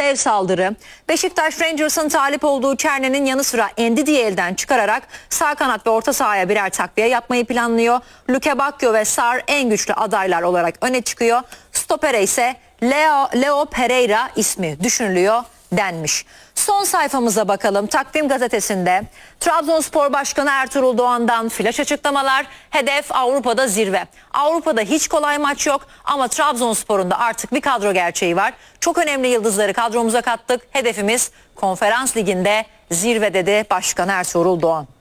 dev saldırı. Beşiktaş Rangers'ın talip olduğu Çerne'nin yanı sıra Endidi'yi elden çıkararak sağ kanat ve orta sahaya birer takviye yapmayı planlıyor. Luke Bacchio ve Sar en güçlü adaylar olarak öne çıkıyor. Stopere ise Leo Pereira ismi düşünülüyor denmiş. Son sayfamıza bakalım. Takvim gazetesinde Trabzonspor Başkanı Ertuğrul Doğan'dan flaş açıklamalar. Hedef Avrupa'da zirve. Avrupa'da hiç kolay maç yok ama Trabzonspor'un da artık bir kadro gerçeği var. Çok önemli yıldızları kadromuza kattık. Hedefimiz Konferans Ligi'nde zirve dedi Başkan Ertuğrul Doğan.